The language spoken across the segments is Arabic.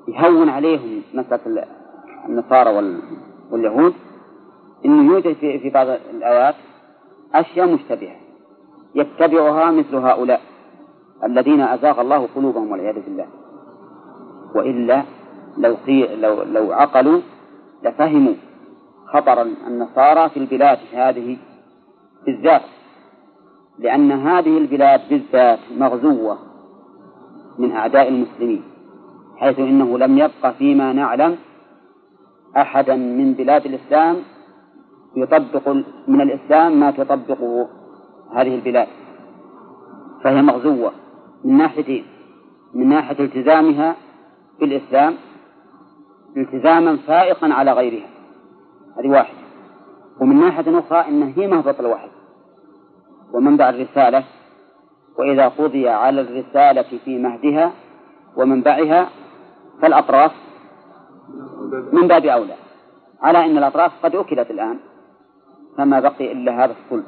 يهون عليهم مسألة النصارى واليهود، إنه يوجد في بعض الآيات أشياء مشتبهة يتبعها مثل هؤلاء الذين أزاغ الله قلوبهم والعياذ بالله. وإلا لو عقلوا لفهموا خطر النصارى في البلاد هذه بالذات، لأن هذه البلاد بالذات مغزوة من أعداء المسلمين، حيث إنه لم يبق فيما نعلم أحدا من بلاد الإسلام يطبق من الإسلام ما تطبقه هذه البلاد، فهي مغزوة من ناحيتين: من ناحية التزامها بالإسلام التزاما فائقا على غيرها، هذه واحدة، ومن ناحية أخرى إنها هي مهبط الوحي ومنبع الرسالة، وإذا قضي على الرسالة في مهدها ومنبعها فالأطراف من باب أولى، على أن الأطراف قد أكلت الآن فما بقي إلا هذا الصلب،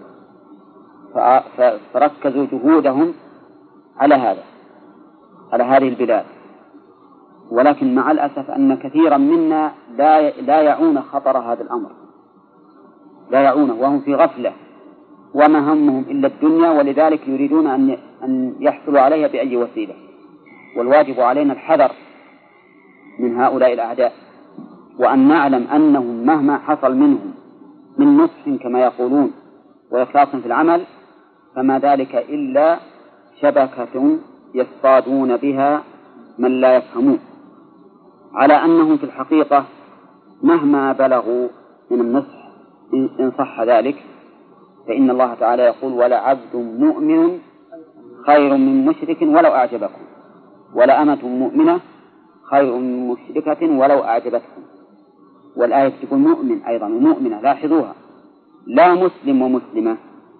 فركزوا جهودهم على هذه البلاد. ولكن مع الأسف أن كثيرا منا لا يعون خطر هذا الأمر، لا يعونه، وهم في غفلة وما همهم إلا الدنيا، ولذلك يريدون أن يحصلوا عليها بأي وسيلة. والواجب علينا الحذر من هؤلاء الأعداء، وأن نعلم أنهم مهما حصل منهم من نصح كما يقولون وإخلاص في العمل فما ذلك إلا شبكة يصطادون بها من لا يفهمون، على أنهم في الحقيقة مهما بلغوا من النصح إن صح ذلك فإن الله تعالى يقول: ولعبد مؤمن خير من مشرك ولو أعجبكم، ولأمة مؤمنة خير من مشركة ولو أعجبتكم. والآية تقول مؤمن أيضا ومؤمنة، لاحظوها، لا مسلم ومسلمة،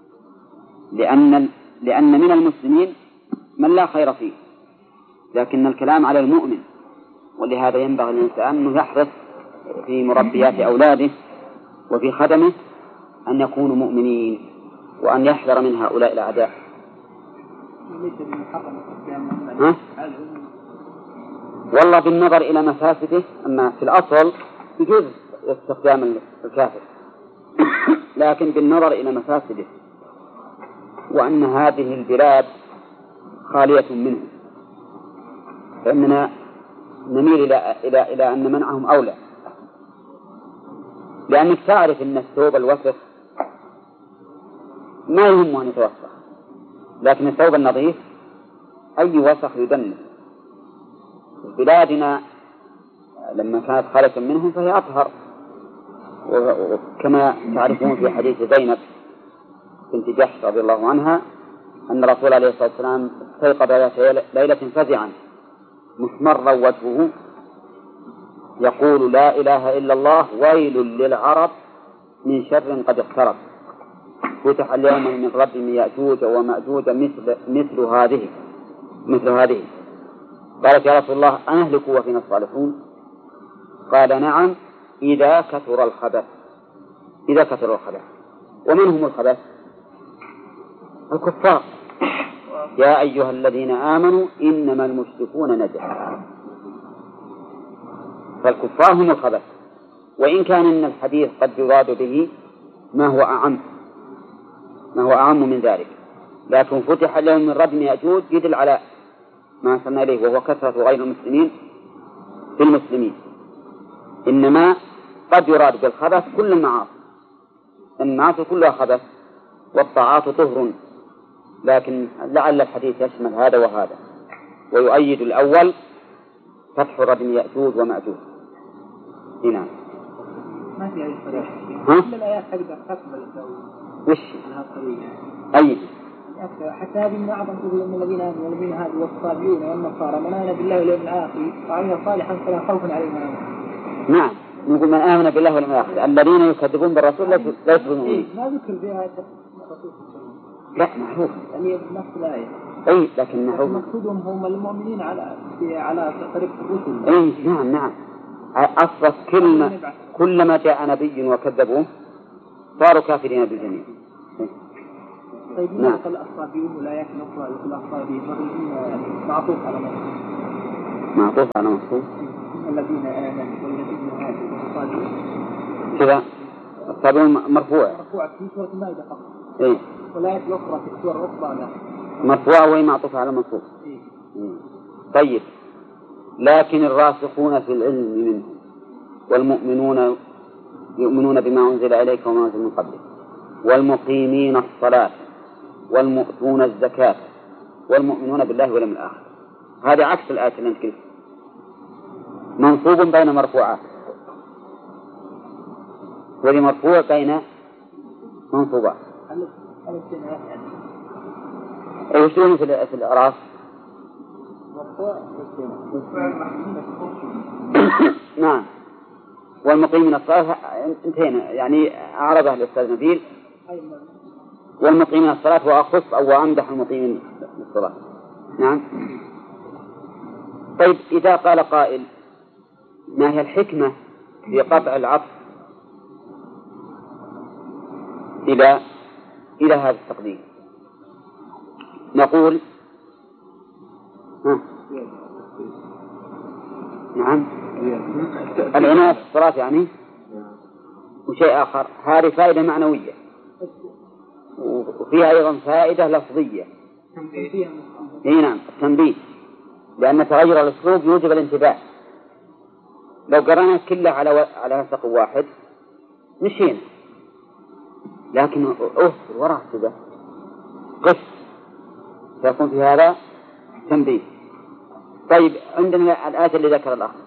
لأن من المسلمين من لا خير فيه، لكن الكلام على المؤمن. ولهذا ينبغي الإنسان أنه يحرص في مربيات أولاده وفي خدمه أن يكونوا مؤمنين، وأن يحذر من هؤلاء الأعداء. والله بالنظر إلى مفاسده، أما في الأصل يجوز استخدام الكافر، لكن بالنظر إلى مفاسده وأن هذه البلاد خالية منه فإننا نميل إلى أن منعهم أولى، لأنك تعرف أن الثوب الوسخ ما يهم أن يتوسخ، لكن الثوب النظيف أي وسخ يدنس. بلادنا لما كانت خالية منهم فهي أطهر، وكما تعرفون في حديث زينب بنت جحش رضي الله عنها أن الرسول عليه الصلاة والسلام استيقظ ليلة فزعا محمرا وجهه يقول: لا إله إلا الله، ويل للعرب من شر قد اقترب، فتح اليوم من ربهم يأجوج ومأجوج مثل هذه. قالت: يا رسول الله أنهلك وفينا الصالحون؟ قال: نعم، إذا كثر الخبث. ومن هم الخبث؟ الكفار. يا أيها الذين آمنوا إنما المشركون نجس، فالكفار هم الخبث. وإن كان إن الحديث قد يراد به ما هو أعم من ذلك، لكن فتح لهم من ردم يأجوج يدل على ما وصلنا إليه، وهو كثرة غير المسلمين في المسلمين. إنما قد يراد بالخبث كل المعاصي، المعاصي كلها خبث والطاعات طهر، لكن لعل الحديث يشمل هذا وهذا، ويؤيد الأول فتح ردم يأجوج ومأجوج. هنا ما في أي طريقة كل الآيات تقدر تقبل وش أي حتى هذه من أعظم تقول أن الذين آمنوا والذين هادوا والصابئون والنصارى من آمن بالله واليوم الآخر وعمل صالحا فلا خوف عليهم. نعم، نقول من آمن بالله واليوم الآخر. الذين يكذبون بالرسول لا يكذبون. ما ذكر فيها الرسول. لا معروف. يعني نفس الآية. أي لكن معروف. مقصودهم هم المؤمنين على طريق الرسل. أي نعم. أصبح كلما جاء نبي وكذبوه صاروا كافرين بالجميع. طيب نعم. الأصابيون ولا يكن أخرى الأصابيون معطوف على مصر. الذين آمنوا والذين هادوا والصابئون كذا الصابئون مرفوع في سورة المائدة فقط. إيه. والآية الأخرى في السور الأخرى لا مرفوع وهي معطوفة على منصوب. إيه. طيب لكن الراسخون في العلم منهم والمؤمنون يؤمنون بما أنزل إليك وما أنزل من قبلك والمقيمين الصلاة والمؤتون الزكاة والمؤمنون بالله واليوم الآخر. هذا عكس الآية اللي أنت قلت منصوب بين مرفوعات ولي مرفوع بين منصوبات. أي شلون في الأعراف؟ نعم. والمقيم من الصلاة انتهينا يعني أعرضه الأستاذ نبيل. والمقيم من الصلاة وأخص أو أمدح المقيم من الصلاة. نعم. طيب إذا قال قائل ما هي الحكمة في قطع العطف إلى هذا التقديم؟ نقول نعم العناية في الصلاة يعني وشيء آخر. هذه فائدة معنوية وفيها أيضا فائدة لفظية. نعم التنبيه لأن تغير الأسلوب يوجب الانتباه. لو قرأنا كله على نسق واحد مشينا لكن وراء كذا قص سيكون في هذا تنبيه. طيب عندنا الآية اللي ذكر الأخ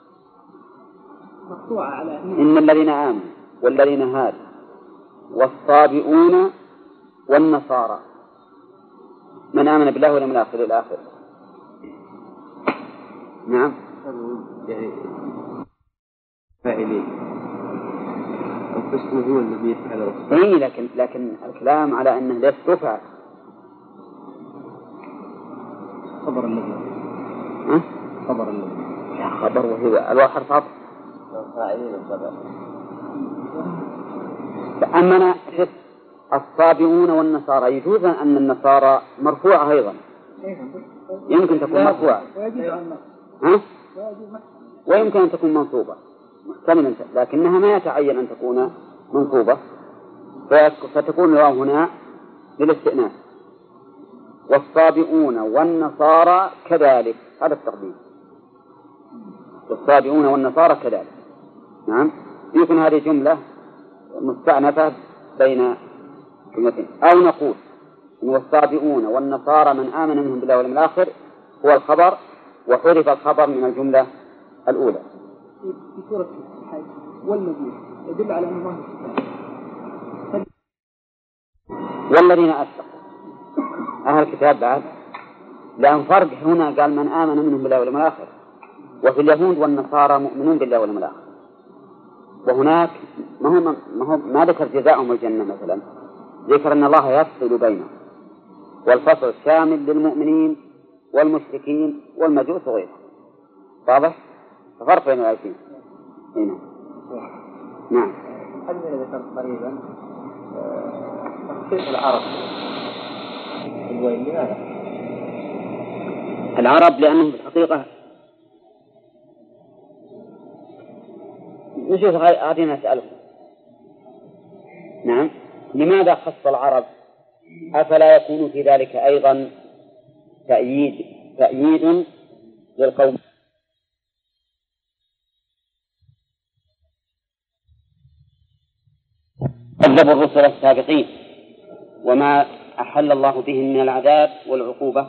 إن الذين آمنوا والذين هادوا والصابئون والنصارى من آمن بالله واليوم الآخر إلى آخره. نعم يعني فاعلين القسم هو الذي يفعل الصلاة. إيه لكن الكلام على أنه ليس رفع خبر الذي خبر الذي لا خبر وهو الواحد خبر فاعلين الخبر. فأمنا الصابئون والنصارى يجوز أن النصارى مرفوعة أيضا يمكن تكون مرفوعة ويمكن أن تكون منصوبة محتملا لكنها ما يتعين أن تكون منصوبة فتكون الواو هنا للاستئناس. والصابئون والنصارى كذلك هذا التقديم والصابئون والنصارى كذلك. نعم يمكن هذه جملة مستأنفة بين كلمتين أو نقول إن والصابئون والنصارى من آمن منهم بالله واليوم الآخر هو الخبر وحذف الخبر من الجملة الأولى. في سورة الحج والمجيد يدل على أن الله والذين أتقوا أهل الكتاب بعد لأن فرق هنا قال من آمن منهم بالله واليوم الآخر وفي اليهود والنصارى مؤمنون بالله واليوم الآخر وهناك ما ذكر جزاءهم الجنة مثلا ذكر أن الله يفصل بينهم والفصل شامل للمؤمنين والمشركين والمجوس وغيرهم. واضح؟ فرق بين الآيتين هنا. نعم. هل ذكرت قريبا تخصيص العرب لماذا؟ العرب لأنهم في الحقيقة نشوف هذه نسألهم. نعم لماذا خص العرب؟ أفلا يكون في ذلك أيضا تأييد للقوم كذبوا الرسل السابقين وما أحل الله بهم من العذاب والعقوبة؟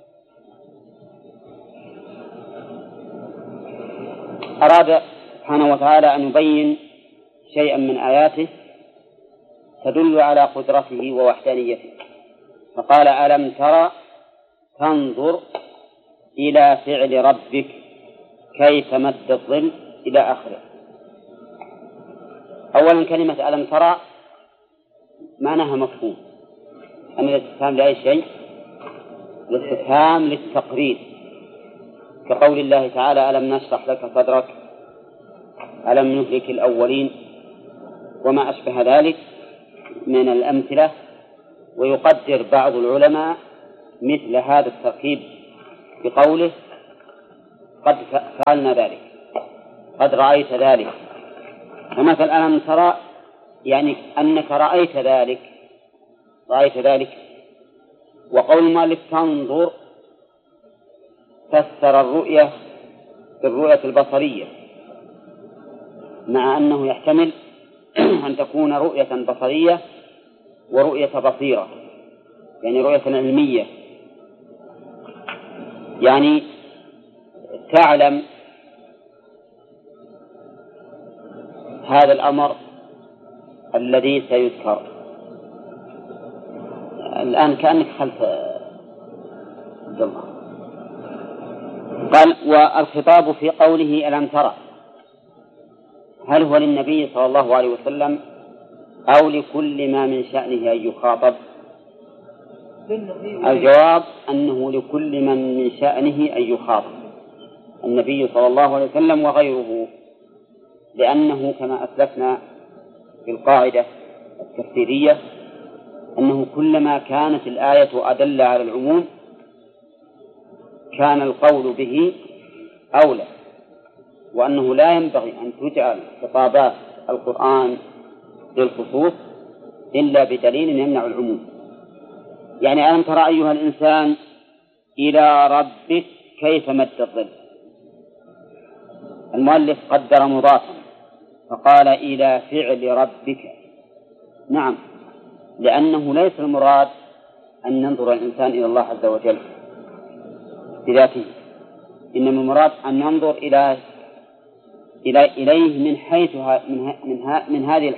أراد سبحانه وتعالى أن يبين شيئا من آياته تدل على قدرته ووحدانيته فقال ألم ترى تنظر إلى فعل ربك كيف مد الظل إلى آخره. أولا كلمة ألم ترى معناها مفهوم أن الاستفهام لأي شيء الاستفهام للتقرير كقول الله تعالى ألم نشرح لك صدرك ألم نهلك الأولين وما أشبه ذلك من الأمثلة. ويقدر بعض العلماء مثل هذا التركيب بقوله قد فعلنا ذلك قد رأيت ذلك. فمثلا ألم ترى يعني أنك رأيت ذلك. وقول المؤلف تنظر فسر الرؤية بالرؤية البصرية، مع أنه يحتمل أن تكون رؤية بصرية ورؤية بصيرة، يعني رؤية علمية، يعني تعلم هذا الأمر الذي سيذكر. الآن كأنك خلف عبد الله. قال والخطاب في قوله ألم ترى هل هو للنبي صلى الله عليه وسلم أو لكل ما من شأنه أن يخاطب؟ الجواب أنه لكل من شأنه أن يخاطب، النبي صلى الله عليه وسلم وغيره، لأنه كما أسلفنا في القاعدة التفسيرية أنه كلما كانت الآية أدل على العموم كان القول به أولى، وأنه لا ينبغي أن تجعل خطابات القرآن للخصوص إلا بدليل يمنع العموم. يعني ألم ترى أيها الإنسان إلى ربك كيف مد الظل؟ المؤلف قدر مضافا فقال إلى فعل ربك. نعم، لأنه ليس المراد أن ينظر الإنسان إلى الله عز وجل بذاته، إنما المراد أن ينظر إليه من حيث من هذه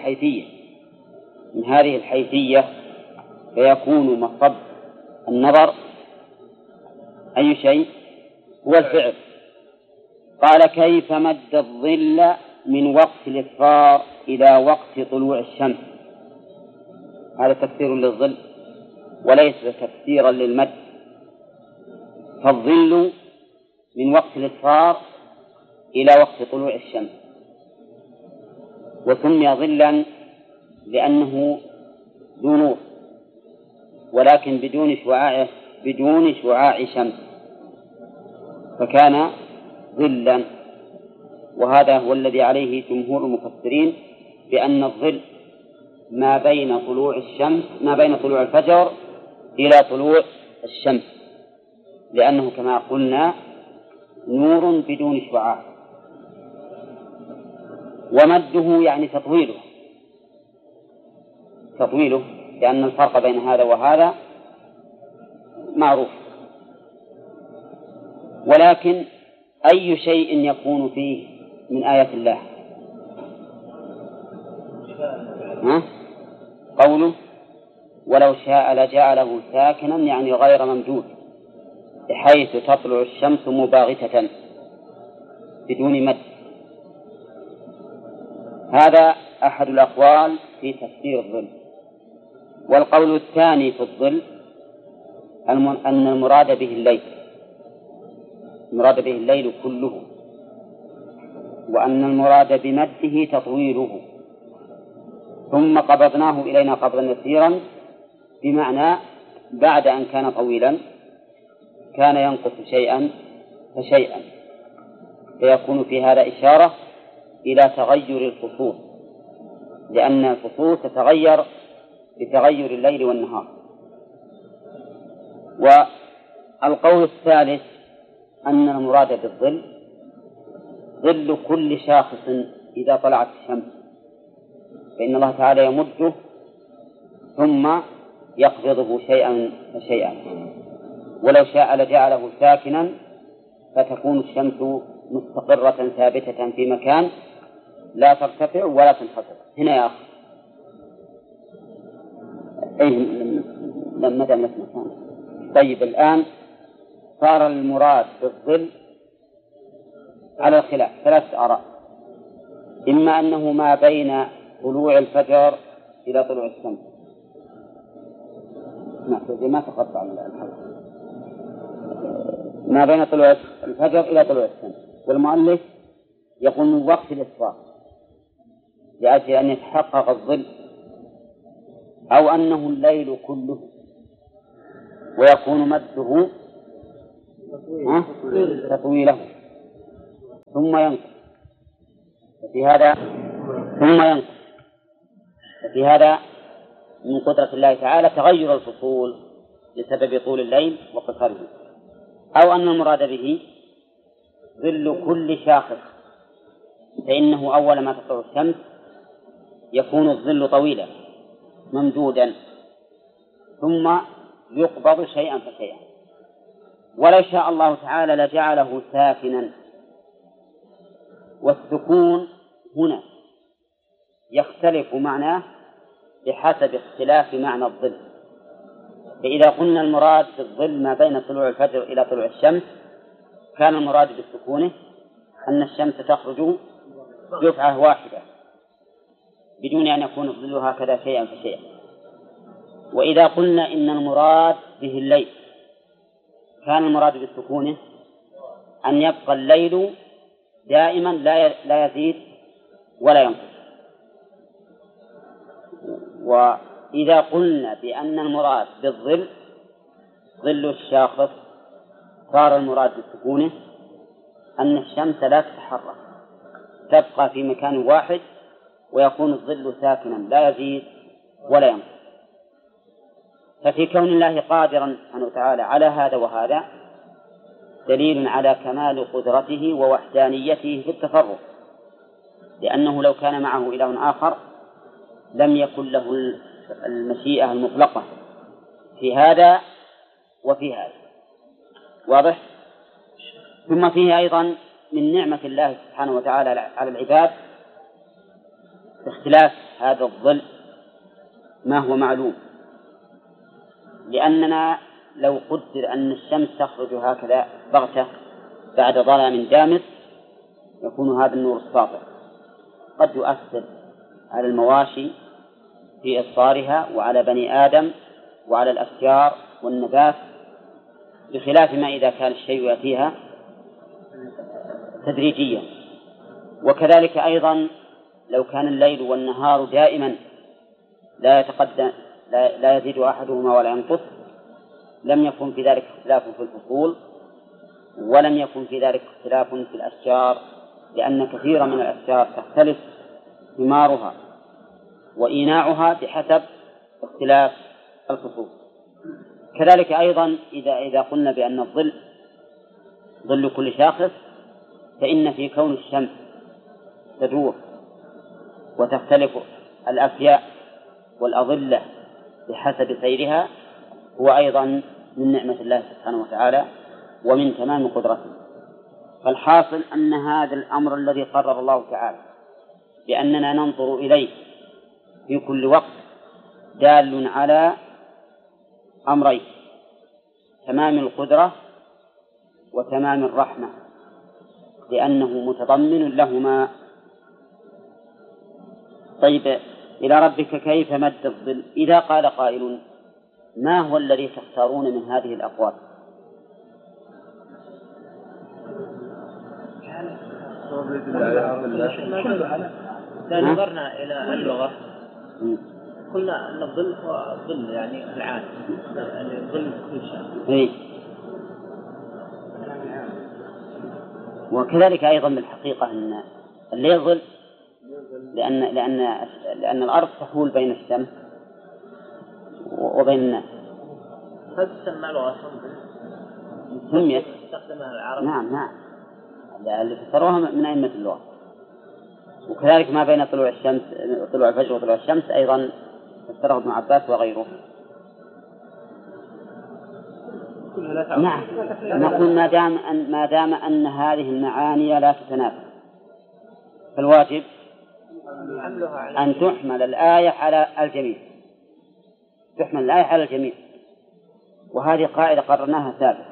الحيثية، فيكون مصب النظر أي شيء هو الفعل. قال كيف مد الظل من وقت الإصفار إلى وقت طلوع الشمس، هذا تفسير للظل وليس تفسيرا للمد. فالظل من وقت الإصفار إلى وقت طلوع الشمس، وسمي ظلا لأنه ذو نور ولكن بدون شعاع شمس، فكان ظلا. وهذا هو الذي عليه جمهور المفسرين بأن الظل ما بين طلوع الفجر إلى طلوع الشمس، لأنه كما قلنا نور بدون شعاع. ومده يعني تطويله، لأن الفرق بين هذا وهذا معروف. ولكن أي شيء يكون فيه من آيات الله؟ قوله ولو شاء لجعله ساكنا، يعني غير ممدود، بحيث تطلع الشمس مباغتة بدون مد. هذا أحد الأقوال في تفسير الظل. والقول الثاني في الظل أن المراد به الليل كله، وأن المراد بمده تطويله، ثم قبضناه إلينا قبضا يسيرا، بمعنى بعد أن كان طويلا كان ينقص شيئا فشيئا، فيكون في هذا إشارة إلى تغير الفصول، لأن الفصول تتغير بتغير الليل والنهار. والقول الثالث أن المراد بالظل ظل كل شاخص إذا طلعت الشمس، فإن الله تعالى يمده ثم يقبضه شيئا فشيئا. ولو شاء لجعله ساكنا، فتكون الشمس مستقرة ثابتة في مكان لا ترتفع ولا تنخفض. هنا يا أخي لما دام مكان. طيب الآن صار المراد بالظل على الخلاف 3 آراء: إما أنه ما بين طلوع الفجر إلى طلوع الشمس، ما تقطع الحلقة، ما بين طلوع الفجر إلى طلوع الشمس. والمؤلف يقول من وقت الإسراء لأجل أن يتحقق الظل، أو أنه الليل كله ويكون مده تطويله ثم ينقص. ففي هذا ثم ينقص. ففي هذا من قدرة الله تعالى تغير الفصول بسبب طول الليل وقصره، أو أن المراد به ظل كل شاخص، فإنه أول ما تطلع الشمس يكون الظل طويلا ممدودا ثم يقبض شيئا فشيئا. ولو شاء الله تعالى لجعله ساكنا، والسكون هنا يختلف معناه بحسب اختلاف معنى الظل. فإذا قلنا المراد بالظل ما بين طلوع الفجر إلى طلوع الشمس، كان المراد بالسكون أن الشمس تخرج دفعة واحدة بدون أن يكون الظل هكذا شيئا فشيئا. وإذا قلنا إن المراد به الليل، كان المراد بالسكون أن يبقى الليل دائما لا يزيد ولا ينقص. وإذا قلنا بأن المراد بالظل ظل الشاخص، صار المراد بالسكون أن الشمس لا تتحرك، تبقى في مكان واحد ويكون الظل ساكنا لا يزيد ولا ينقص. ففي كون الله قادرا سبحانه وتعالى على هذا وهذا دليل على كمال قدرته ووحدانيته في التصرف، لأنه لو كان معه إله آخر لم يكن له المشيئة المطلقة في هذا وفي هذا. واضح؟ ثم فيه أيضا من نعمة الله سبحانه وتعالى على العباد اختلاف هذا الظل ما هو معلوم، لأننا لو قدر أن الشمس تخرج هكذا بغتة بعد ظلام دامس يكون هذا النور الساطع قد يؤثر على المواشي في إبصارها وعلى بني آدم وعلى الأشجار والنبات، بخلاف ما إذا كان الشيء يأتيها تدريجيا. وكذلك أيضا لو كان الليل والنهار دائما لا يتقدم لا يزيد أحدهما ولا ينقص لم يكن في ذلك اختلاف في الفصول، ولم يكن في ذلك اختلاف في الأشجار، لأن كثيرا من الأشجار تختلف ثمارها وإيناعها بحسب اختلاف الفصول. كذلك أيضا إذا قلنا بأن الظل ظل كل شاخص، فإن في كون الشمس تدور وتختلف الأفياء والأظلة بحسب سيرها هو أيضا من نعمة الله سبحانه وتعالى ومن تمام قدرته. فالحاصل أن هذا الأمر الذي قرر الله تعالى بأننا ننظر إليه في كل وقت دال على أمرين: تمام القدرة وتمام الرحمة، لأنه متضمن لهما. طيب، إلى ربك كيف مد الظل؟ إذا قال قائل ما هو الذي تختارون من هذه الأقوال؟ إذا نظرنا إلى اللغة قلنا أن الظل هو الظل يعني العام، يعني الظل كل شيء. وكذلك أيضا بالحقيقة أن الليل ظل، لأن الأرض تحول بين الشمس وبين الناس. هل تسمى لغة سميت؟ استخدمها العرب. نعم اللي فسروها من أئمة اللغة. وكذلك ما بين طلوع الفجر وطلوع الشمس أيضا فسره ابن عباس وغيره. نعم، نقول ما دام أن هذه المعاني لا تتنافى فالواجب أن تحمل الآية على الجميع، تحمل الآية على الجميع. وهذه قاعدة قررناها سابقا،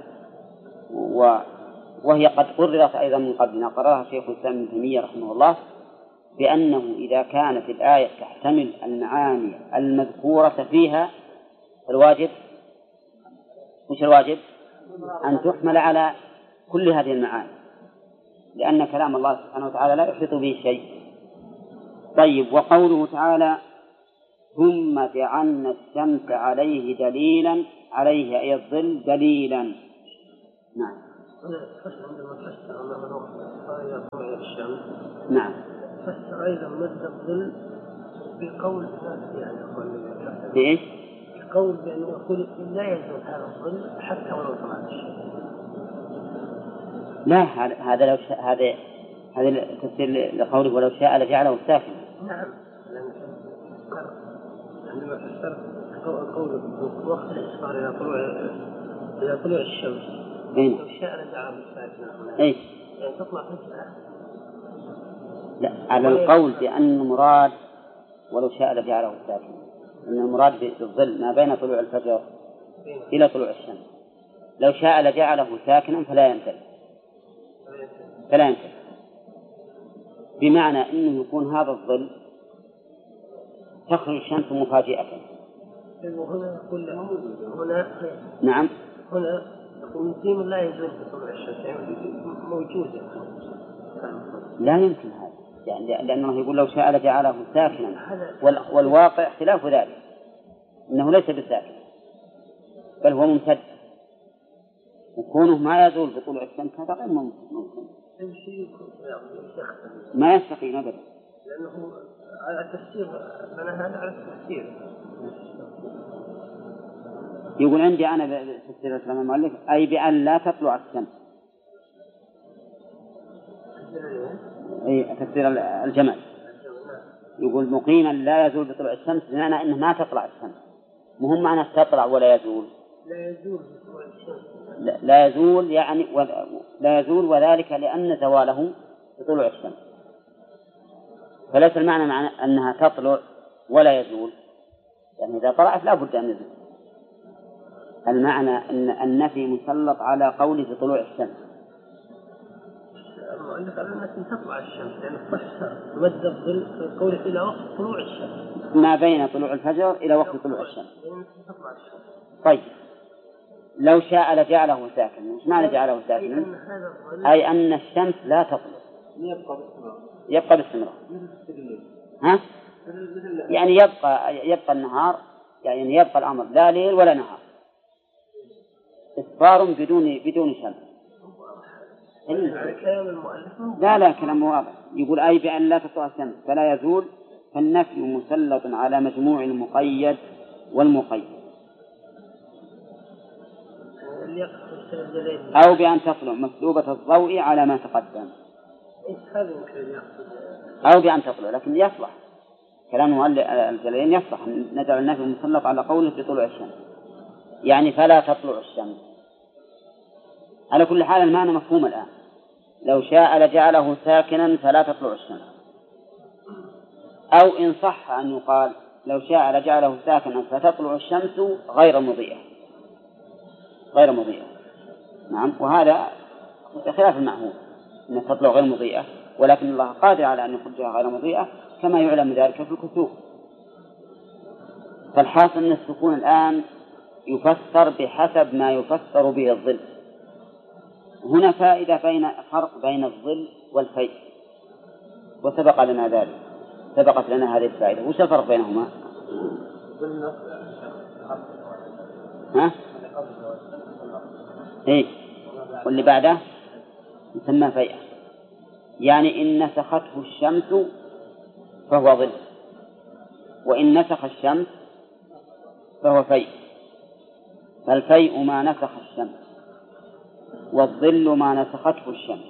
وهي قد قررت أيضا من قبلنا، قررها شيخ الإسلام ابن تيمية رحمه الله، بأنه إذا كانت الآية تحتمل المعاني المذكورة فيها فالواجب مش الواجب أن تحمل على كل هذه المعاني، لأن كلام الله سبحانه وتعالى لا يحيط به شيء. طيب، وقوله تعالى ثم جعلنا الشمس عليه دليلا، عليه أي الظل دليلا. نعم. نعم. فسر أيضا مد الظل بقول يعني بإيش؟ بقول بأنه يقول لا يزول هذا الظل حتى ولو طلع الشمس. لا، هذا لو هذا تفسير لقوله ولو شاء لجعله ساكنا. نعم، عندما فسر قوله وقت الإسفار إلى طلوع الشمس لو شاء لجعله ساكنا. إيش؟ يعني تطلع فجأة. لا، على القول بأن المراد ولو شاء لجعله ساكنا، أن المراد بالظل ما بين طلوع الفجر إلى طلوع الشمس. لو شاء لجعله ساكنا فلا ينتهي، بمعنى أنه يكون هذا الظل تخرج الشمس مفاجئة. هنا يقول هنا نعم، هنا يقول مقيم لا يزول بطلوع الشمس، يعني موجودة. لا يمكن هذا، يعني لأنه يقول لو شاء لجعله ساكنا، والواقع خلاف ذلك، إنه ليس بساكن بل هو ممتد، وكونه ما يزول بطلوع الشمس هذا غير ممكن، ما يستقيم أبدا، لأنه على التفسير من هذا على التفسير. يقول عندي أنا بتفسير الإسلام المؤلف أي بأن لا تطلع الشمس، أي تفسير الجمل، يقول مقيما لا يزول بطلوع الشمس، بمعنى أنه ما تطلع الشمس، مهم معنى تطلع ولا يزول. لا يزول بطلوع الشمس، لا يزول يعني لا يزول، وذلك لأن زواله بطلوع الشمس، فليس المعنى معنى أنها تطلع ولا يزول، يعني إذا طلعت لا بد أن يزول. المعنى أن النفي مسلط على قوله بطلوع الشمس. المؤلف قال النفي تطلع الشمس، يعني فسر مد الظل في قوله إلى وقت طلوع الشمس، ما بين طلوع الفجر إلى وقت طلوع الشمس. طيب لو شاء لجعله ساكنا، وش معنى جعله ساكنا؟ أي أن الشمس لا تطلع، يبقى باستمرار. ها؟ يعني يبقى النهار، يعني يبقى الأمر لا ليل ولا نهار، إصفار بدون شمس. لا كلام واضح، يقول أي بأن لا تطلع الشمس فلا يزول، فالنفي مسلط على مجموع المقيد والمقيد، أو بأن تطلع مسلوبة الضوء على ما تقدم، أو بأن تطلع، لكن يصلح كلام الجلالين، يصلح نجعل النفي مسلط على قوله بطلوع الشمس، يعني فلا تطلع الشمس. على كل حال المعنى مفهوم الآن، لو شاء لجعله ساكنا فلا تطلع الشمس، أو إن صح أن يقال لو شاء لجعله ساكنا فتطلع الشمس غير مضيئة. نعم، وهذا خلاف المعهود أن تطلع غير مضيئة، ولكن الله قادر على أن يخرجها غير مضيئة كما يعلم ذلك في الكسوف. فالحاصل أن السكون الآن يفسر بحسب ما يفسر به الظل. هنا فائدة فرق بين الظل والفيء، وسبق لنا ذلك، سبقت لنا هذه الفائدة. وش الفرق بينهما؟ ها؟ إيه؟ واللي بعده يسمى فيئة، يعني إن نسخته الشمس فهو ظل، وإن نسخ الشمس فهو فيء. فالفيء ما نسخ الشمس، والظل ما نسخته الشمس،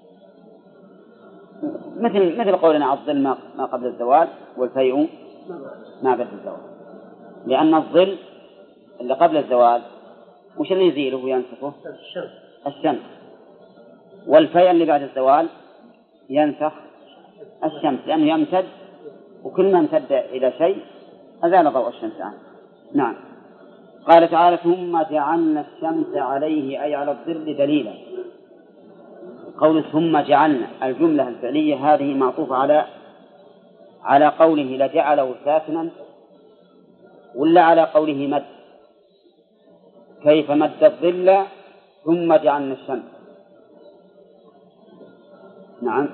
مثل قولنا الظل ما قبل الزوال، والفيء ما بعد الزوال، لأن الظل اللي قبل الزوال وش اللي يزيله وينسخه؟ الشمس. والفيء اللي بعد الزوال ينسخ الشمس، لأنه يمتد، وكل ما امتد إلى شيء أزال ضوء الشمس عنه. نعم. قال تعالى ثم جعلنا الشمس عليه أي على الظل دليلا. قول ثم جعلنا، الجملة الفعلية هذه معطوفة على قوله لجعله ساكنا، ولا على قوله مد؟ كيف مد الظل ثم جعلنا الشمس؟ نعم،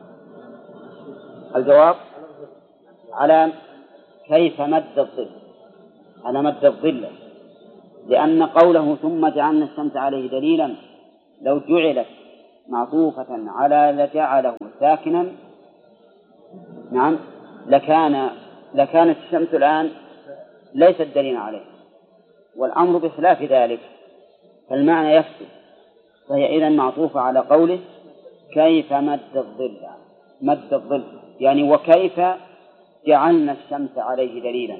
الجواب على كيف مد الظل، على مد الظل، لأن قوله ثم جعلنا الشمس عليه دليلا لو جعلت معطوفة على لجعله ساكنا نعم لكانت الشمس الآن ليست دليلا عليه، والأمر بخلاف ذلك، فالمعنى يفسد، فهي إذن معطوفة على قوله كيف مد الظل يعني وكيف جعلنا الشمس عليه دليلا.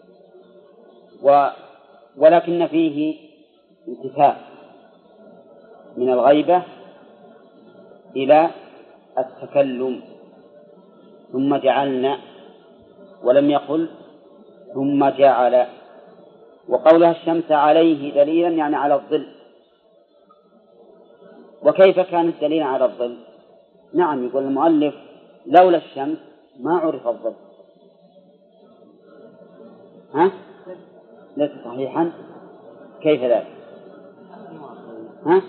ولكن فيه انتفاء من الغيبة إلى التكلم، ثم جعلنا، ولم يقل ثم جعل. وقولها الشمس عليه دليلا يعني على الظل. وكيف كانت دليلا على الظل؟ نعم، يقول المؤلف لولا الشمس ما عرف الظل. ها؟ ليس صحيحا؟ كيف ذلك؟ ها؟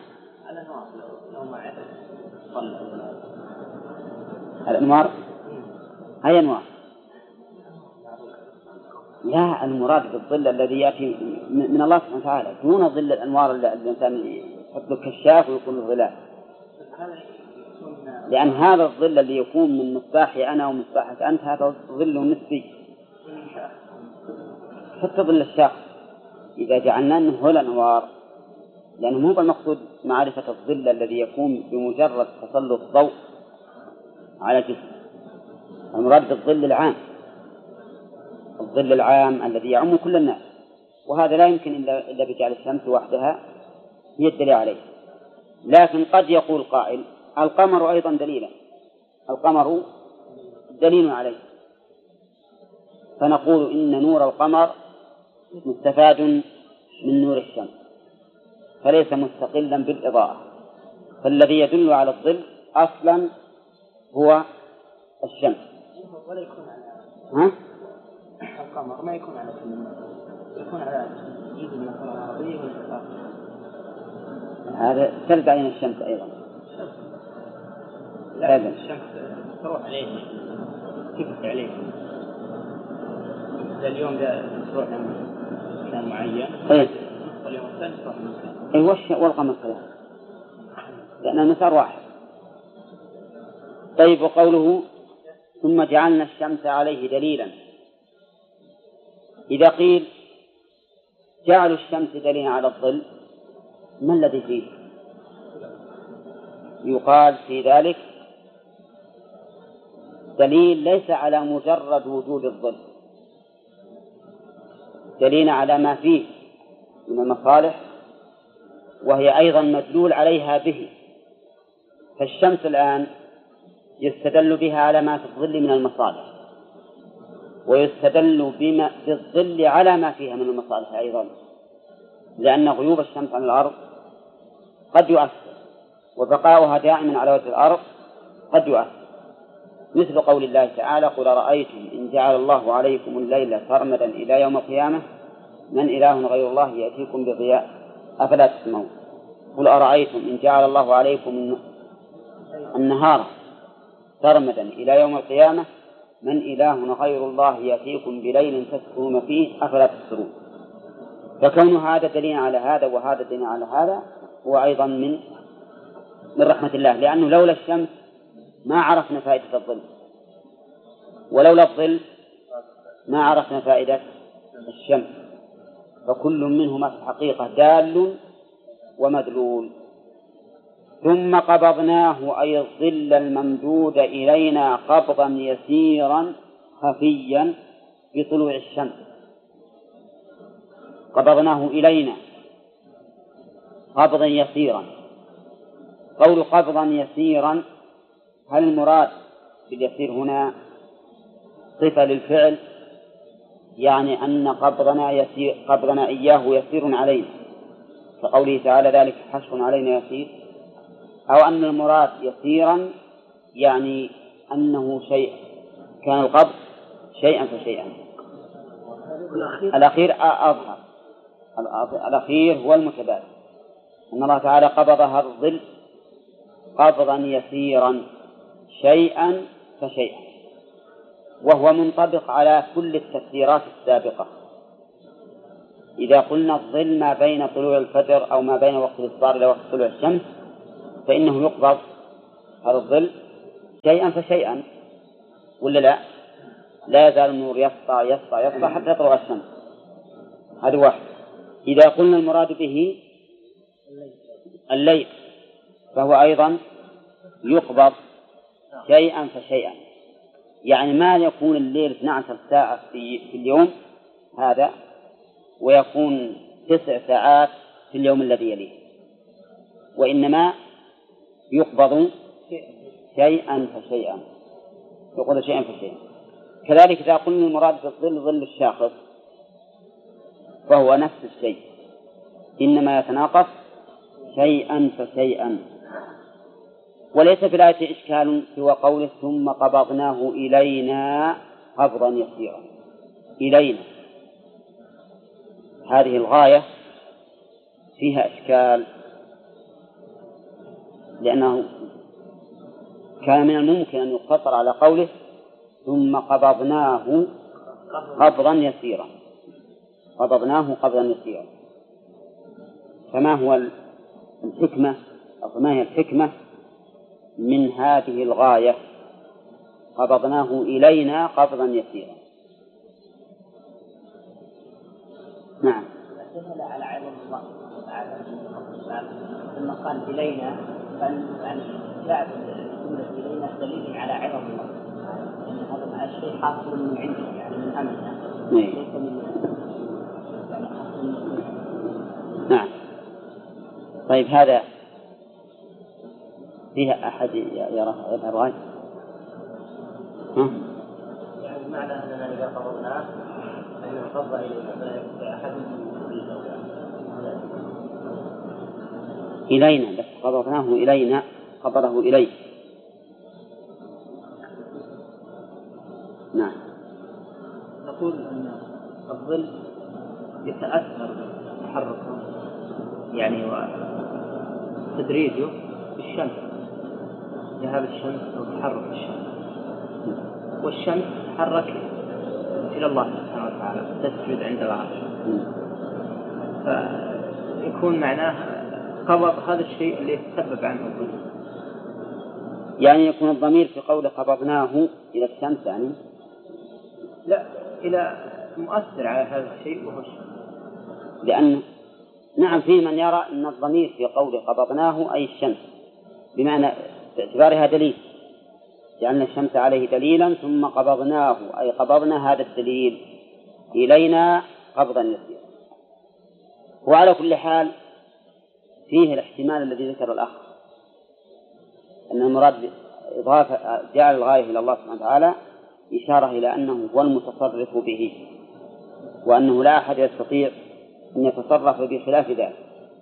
الأنوار هي أنوار. لا، المراد بالظل الذي يأتي من الله سبحانه وتعالى دون ظل الأنوار اللي الإنسان يحط له كشاف ويكون له ظلال، لأن هذا الظل الذي يكون من مصباحي أنا ومصباحك أنت هذا ظل نسبي، حتى ظل الشاخص إذا جعلنا أنه هو الأنوار، لأنه مو بالمقصود معرفة الظل الذي يكون بمجرد تسلط الضوء على جسم، المراد بالظل العام، الظل العام الذي يعم كل الناس، وهذا لا يمكن إلا بجعل الشمس وحدها هي الدليل عليه. لكن قد يقول قائل القمر أيضا دليلا، القمر دليل عليه، فنقول إن نور القمر مستفاد من نور الشمس، فليس مستقلا بالإضاءة، فالذي يدل على الظل أصلا هو الشمس. ولا يكون ها؟ القمر ما يكون على كل الناس، يكون على جزء من الكرة الأرضية والإنفاق. هذا ترد علينا الشمس أيضا. لا، الشمس تروح عليه تبث عليه. اليوم ده تروح لمكان معين، واليوم الثاني تروح لمكان. والقمر كذلك، لأن المسار واحد. طيب، وقوله ثم جعلنا الشمس عليه دليلا، إذا قيل جعلوا الشمس دليلا على الظل ما الذي فيه؟ يقال في ذلك دليل ليس على مجرد وجود الظل، دليل على ما فيه من المصالح، وهي أيضا مدلول عليها به. فالشمس الآن يستدل بها على ما في الظل من المصالح، ويستدل بالظل على ما فيها من المصالح أيضا، لأن غيوب الشمس عن الأرض قد يؤثر، وبقاؤها دائما على وجه الأرض قد يؤثر، مثل قول الله تعالى قل أرأيتم إن جعل الله عليكم الليل سرمدا إلى يوم القيامة من إله غير الله يأتيكم بضياء أفلا تسمعون. قل أرأيتم إن جعل الله عليكم النهار سرمدا إلى يوم القيامة من إله غير الله يأتيكم بليل تسكنون فيه أفلا تبصرون. فكون هذا دليل على هذا وهذا دليل على هذا هو أيضا من رحمة الله، لأنه لولا الشمس ما عرفنا فائدة الظل، ولولا الظل ما عرفنا فائدة الشمس، فكل منهما في الحقيقة دال ومدلول. ثم قبضناه أي الظل الممدود إلينا قبضا يسيرا خفيا بطلوع الشمس، قبضناه إلينا قبضا يسيرا. قول قبضا يسيرا، هل المراد باليسير هنا صفة للفعل، يعني أن قبضنا إياه يسير علينا، كقوله تعالى ذلك حشر علينا يسير، أو أن المراد يسيرا يعني أنه شيء كان القبض شيئا فشيئا. الأخير أظهر، الأخير هو المتبادل، أن الله تعالى قبض هذا الظل قبضا يسيرا شيئا فشيئا، وهو منطبق على كل التفسيرات السابقة. إذا قلنا الظل ما بين طلوع الفجر أو ما بين وقت الإصفار إلى وقت طلوع الشمس فإنه يقبض هذا الظل شيئا فشيئا، ولا لا؟ لا يزال النور يسطع يسطع يسطع حتى تطلع الشمس. هذا واحد. إذا قلنا المراد به الليل فهو أيضا يقبض شيئا فشيئا، يعني ما يكون الليل 12 ساعة في اليوم هذا ويكون 9 ساعات في اليوم الذي يليه، وإنما يقبض شيئا فشيئا، يقبض شيئا فشيئا. كذلك إذا قلنا المراد بالظل ظل الشاخص فهو نفس الشيء، إنما يتناقص شيئا فشيئا. وليس في الآية إشكال سوى قوله ثم قبضناه إلينا قبضا يسيرا. إلينا هذه الغاية فيها إشكال، لأنه كان من الممكن أن يقتصر على قوله ثم قبضناه قبضا يسيرا، قبضناه قبضا يسيرا. فما هو الحكمة أو ما هي الحكمة من هذه الغاية قبضناه إلينا قبضا يسيرا؟ نعم. اعتمد على علم الله تعالى ثم قال إلينا، يعني جاء الجملة إلينا دليل على علم الله، يعني هذا الشيء حاصل من عنده، يعني من أمرنا ليس من نعم. طيب هذا فيها أحد يرى الرأي؟ يعني معنى أننا إذا قبضناه أنه قبض إلينا أحد إلينا، بس قبضناه إلينا قبضه إليه. نعم. نقول أن الظل يتأثر بتحركه يعني وتدريجه بالشمس، ذهاب الشمس أو تحرك الشمس، والشمس تتحرك إلى الله سبحانه وتعالى تسجد عند العرش، فيكون معناه قبض هذا الشيء اللي يتسبب عنه الظل. يعني يكون الضمير في قول قبضناه إلى الشمس، يعني لا، إلى مؤثر على هذا الشيء وهو الشمس. لأن نعم في من يرى أن الضمير في قول قبضناه أي الشمس، بمعنى باعتبارها دليل، جعلنا الشمس عليه دليلا ثم قبضناه أي قبضنا هذا الدليل إلينا قبضا يسيرا. وعلى كل حال فيه الاحتمال الذي ذكر الأخ أن المراد إضافة جعل الغاية إلى الله سبحانه وتعالى إشارة إلى أنه هو المتصرف به، وأنه لا أحد يستطيع أن يتصرف بخلاف ذلك.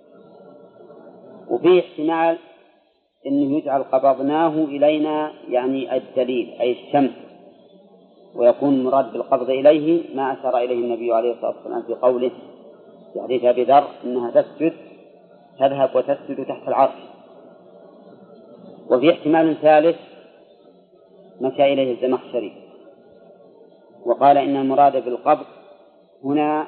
وفيه احتمال أنه يجعل قبضناه إلينا يعني الدليل أي الشمس، ويكون المراد بالقبض إليه ما أشار إليه النبي عليه الصلاة والسلام في قوله في حديث أبي ذر إنها تذهب وتسجد تحت العرش. وفي احتمال ثالث مشى إليه الزمخشري وقال إن المراد بالقبض هنا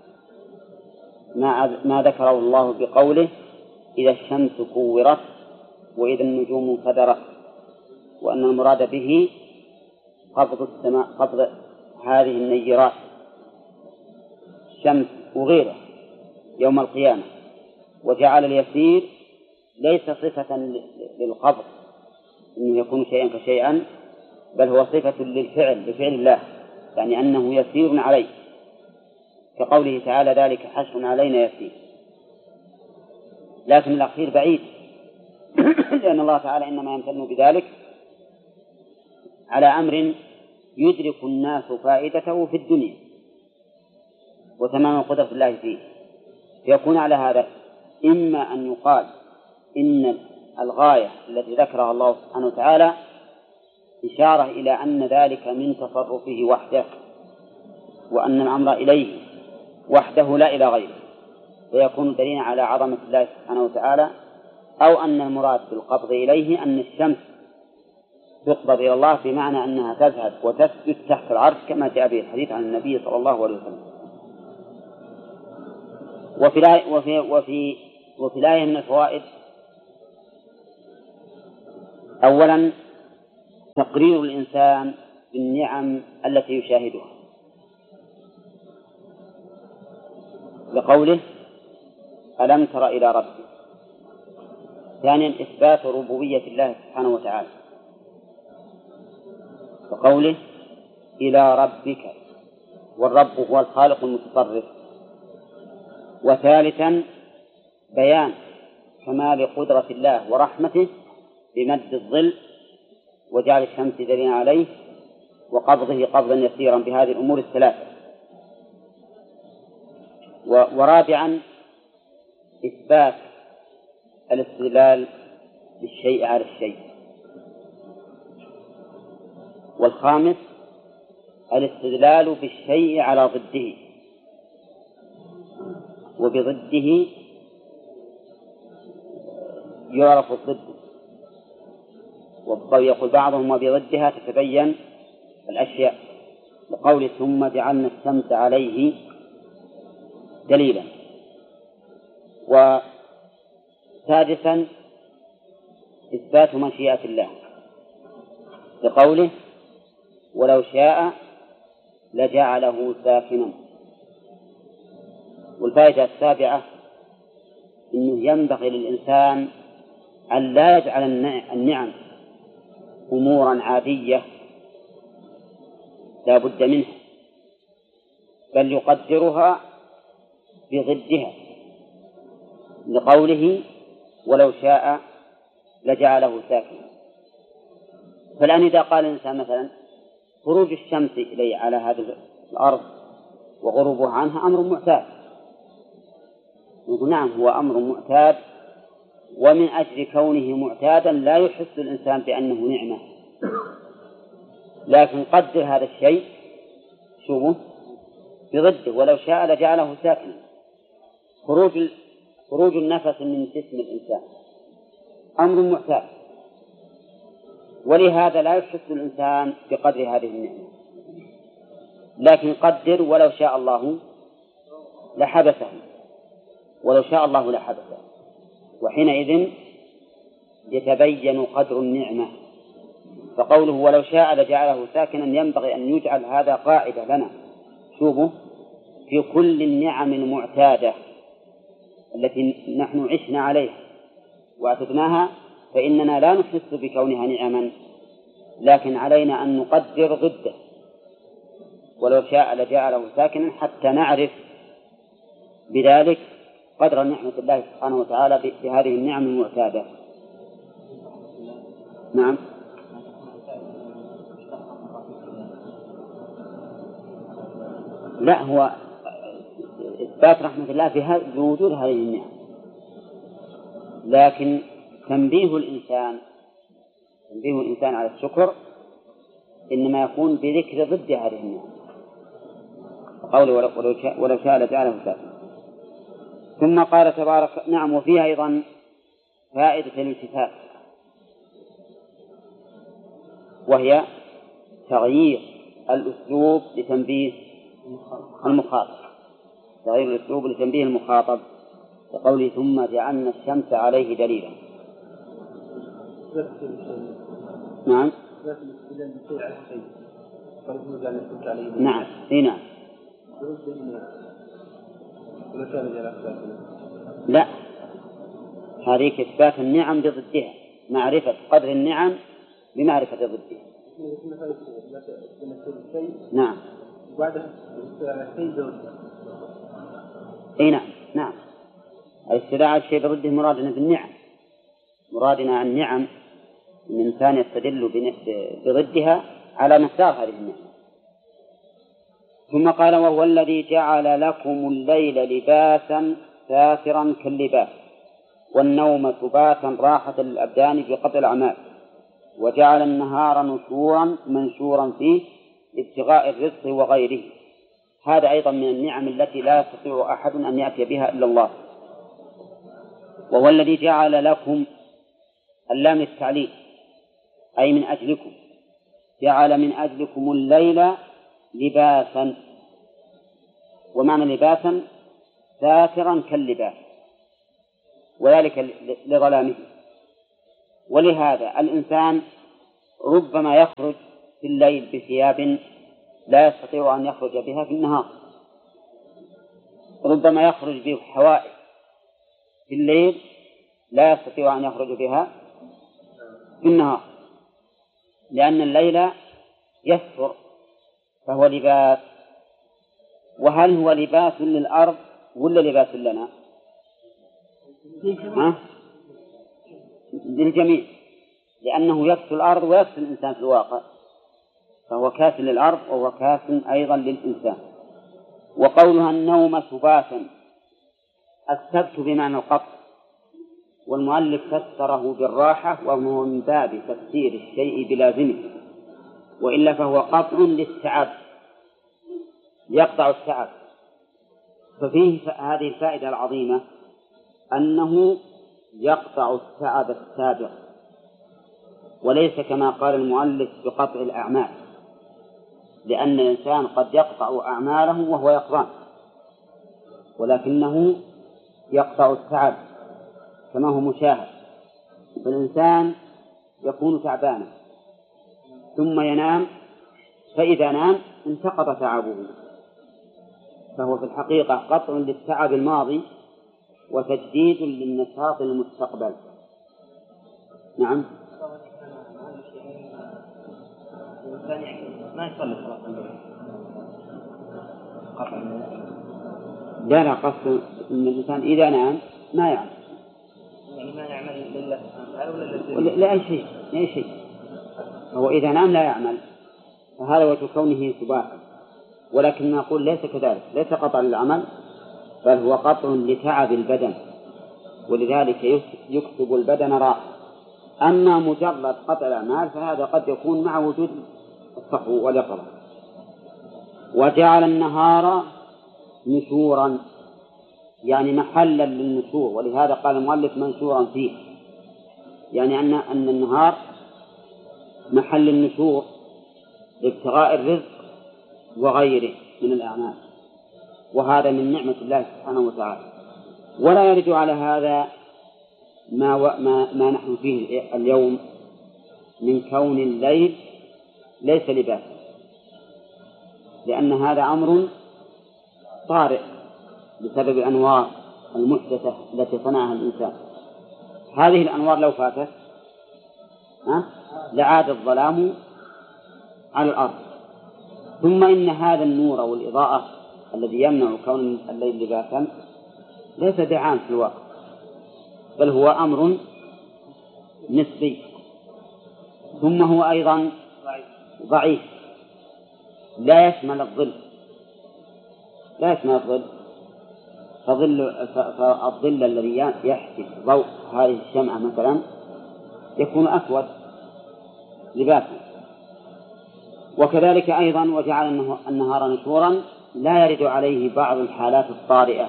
ما ذكره الله بقوله إذا الشمس كورت وإذا النجوم انكدرت، وأن المراد به قبض السماء، قبض هذه النيرات الشمس وغيره يوم القيامة. وجعل اليسير ليس صفة للقبض إنه يكون شيئا كشيئا، بل هو صفة للفعل لفعل الله، يعني أنه يسير عليه، كقوله تعالى ذلك حشر علينا يسير. لكن الأخير بعيد لأن الله تعالى إنما يمتن بذلك على أمر يدرك الناس فائدته في الدنيا وتمام قدرة الله فيه، فيكون على هذا إما أن يقال إن الغاية التي ذكرها الله سبحانه وتعالى إشارة إلى أن ذلك من تصرفه وحده، وأن الأمر إليه وحده لا إلى غيره، فيكون دليلا على عظمة الله سبحانه وتعالى. أو أن المراد بالقبض إليه أن الشمس تقبض إلى الله بمعنى أنها تذهب وتسجد تحت العرش كما جاء به الحديث عن النبي صلى الله عليه وسلم. وفي الآية من الفوائد أولا تقرير الإنسان بالنعم التي يشاهدها، لقوله ألم تر إلى ربك. ثانيا إثبات ربوبية الله سبحانه وتعالى، لقوله إلى ربك، والرب هو الخالق المتصرف. وثالثا بيان كمال قدرة الله ورحمته بمد الظل وجعل الشمس دليلا عليه وقبضه قبضا يسيرا بهذه الأمور الثلاثة. ورابعا إثبات الاستدلال بالشيء على الشيء. والخامس الاستدلال بالشيء على ضده، وبضده يعرف الضد، ويقول بعضهم وبضدها تتبين الأشياء، لقول ثم جعلنا الشمس عليه دليلا. وسادسا إثبات مشيئة الله، لقوله ولو شاء لجعله ساكنا. والفائدة السابعة أنه ينبغي للإنسان أن لا يجعل النعم أمورا عادية لا بد منها، بل يقدرها بضدها، لقوله ولو شاء لجعله ساكنا. فالآن إذا قال الإنسان مثلا خروج الشمس إلي على هذه الأرض وغروبها عنها أمر معتاد، نقول نعم هو أمر معتاد، ومن أجل كونه معتادا لا يحس الإنسان بأنه نعمة، لكن قدر هذا الشيء شوفه بضده، ولو شاء لجعله ساكنا. خروج النفس من جسم الإنسان أمر معتاد، ولهذا لا يحس الإنسان بقدر هذه النعمة، لكن قدر ولو شاء الله لحبسه، ولو شاء الله لحبسه، وحينئذ يتبين قدر النعمة. فقوله ولو شاء لجعله ساكنا ينبغي أن يجعل هذا قاعدة لنا، شوفوا في كل النعم المعتادة التي نحن عشنا عليها واعتدناها، فإننا لا نحس بكونها نعما، لكن علينا أن نقدر ضده، ولو شاء لجعله ساكنا، حتى نعرف بذلك قدر نعمة الله سبحانه وتعالى بهذه النعم المعتادة. نعم. لا، هو إثبات رحمة الله بوجود هذه النعم، لكن تنبيه الإنسان على الشكر إنما يكون بذكر ضد هذه النعم، قوله ولو شاء لجعله ساكنا. ثم قال تبارك نعم. وفيها أيضا فائدة الالتفات، وهي تغيير الأسلوب لتنبيه المخاطب، تغيير الأسلوب لتنبيه المخاطب، وقوله ثم جعلنا الشمس عليه دليلا. نعم. نعم. نعم. لا، هذه إثبات النعم بضدها، معرفة قدر النعم بمعرفة ضدها. نعم. اي نعم. نعم، الاستدعاء الشيء برده مرادنا بالنعم، مرادنا النعم الإنسان يستدل بضدها على مقدار هذه النعمة. ثم قال وهو الذي جعل لكم الليل لباسا سافرا كاللباس والنوم سباتا راحة للأبدان بقطع الأعمال، وجعل النهار نشورا منشورا فيه ابتغاء الرزق وغيره. هذا أيضا من النعم التي لا يستطيع أحد أن يأتي بها إلا الله. وهو الذي جعل لكم اللام التعليل أي من أجلكم، جعل من أجلكم الليل لباسا، ومعنى لباسا ساترا كاللباس، وذلك لظلامه. ولهذا الإنسان ربما يخرج في الليل بثياب لا يستطيع أن يخرج بها في النهار، ربما يخرج بحوائج في الليل لا يستطيع أن يخرج بها في النهار، لأن الليل يستر فهو لباس. وهل هو لباس للأرض ولا لباس لنا؟ للجميع، لأنه يكسو الأرض ويكسو الإنسان في الواقع، فهو كاس للأرض وهو كاس أيضا للإنسان. وقولها النوم سباتا، السبت بمعنى القطع، والمؤلف فسره بالراحة وهو من باب تفسير الشيء بلازمه، وإلا فهو قطع للتعب يقطع التعب. ففيه هذه الفائدة العظيمة أنه يقطع التعب السابق، وليس كما قال المؤلف بقطع الأعمال، لأن الإنسان قد يقطع أعماله وهو يقظان، ولكنه يقطع التعب كما هو مشاهد. فالإنسان يكون تعبانا ثم ينام، فإذا نام انتقض تعبه، فهو في الحقيقة قطع للتعب الماضي وتجديد للنشاط المستقبل. نعم. ما يصلي صلاة الليل قطع. لا قصد أن الإنسان إذا نام ما يعمل، يعني ما يعمل لله سبحانه ولا لا أي شيء، هو إذا نام لا يعمل، فهذا وجه كونه سباحا. ولكن نقول ليس كذلك، ليس قطع للعمل بل هو قطع لتعب البدن، ولذلك يكسب البدن راحة. أما مجرد قطع الأعمال فهذا قد يكون مع وجود الصحو واليقظة. وجعل النهار نشورا، يعني محلا للنشور، ولهذا قال المؤلف منشورا فيه، يعني أن النهار محل النشور لابتغاء الرزق وغيره من الأعمال، وهذا من نعمة الله سبحانه وتعالى. ولا يرد على هذا ما نحن فيه اليوم من كون الليل ليس لباسا، لأن هذا أمر طارئ بسبب الأنوار المحدثة التي صنعها الإنسان. هذه الأنوار لو فاتت لعاد الظلام على الأرض. ثم إن هذا النور والإضاءة الذي يمنع كون الليل لباسا ليس دعام في الواقع، بل هو أمر نسبي. ثم هو أيضا ضعيف، لا يشمل الظل، فالظل الذي يحجب ضوء هذه الشمعة مثلا يكون أسود لباسا. وكذلك أيضا وجعل النهار نشورا لا يرد عليه بعض الحالات الطارئة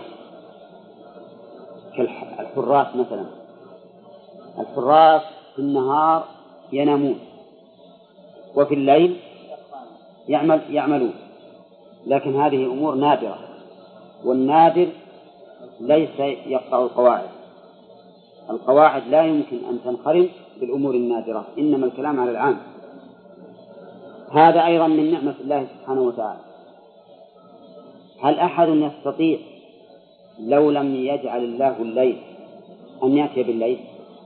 كالحراس مثلا. الحراس في النهار ينامون وفي الليل يعملون، لكن هذه أمور نادرة، والنادر ليس يقطع القواعد. القواعد لا يمكن أن تنخرم بالأمور النادرة، إنما الكلام على العام. هذا أيضا من نعمة الله سبحانه وتعالى. هل أحد يستطيع لو لم يجعل الله الليل أن يأتي بالليل؟